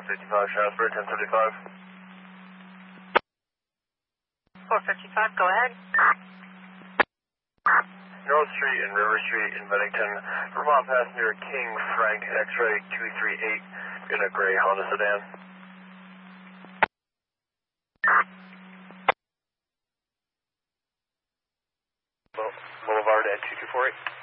455 Strasburg, 1075. 455, go ahead. North Street and River Street in Bennington. Vermont passenger King Frank X-ray 238 in a gray Honda sedan. Boulevard at 2248.